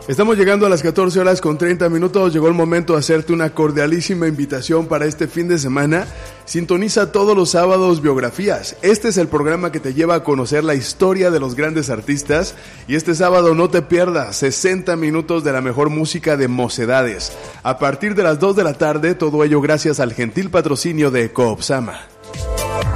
Estamos llegando a las 14 horas con 30 minutos. Llegó el momento de hacerte una cordialísima invitación para este fin de semana. Sintoniza todos los sábados Biografías. Este es el programa que te lleva a conocer la historia de los grandes artistas. Y este sábado no te pierdas 60 minutos de la mejor música de Mocedades. A partir de las 2 de la tarde, todo ello gracias al gentil patrocinio de Coopsama.